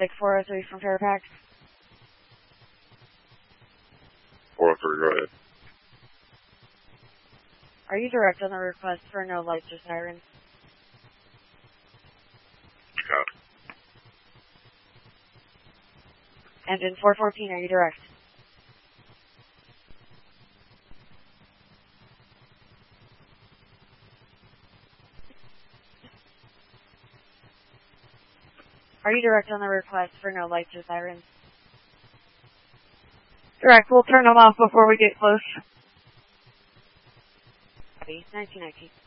Big 403 from Fairfax. 403, go ahead. Are you direct on the request for no lights or sirens? Got it. Engine 414, are you direct? Are you direct on the request for no lights or sirens? Direct, we'll turn them off before we get close. 1919.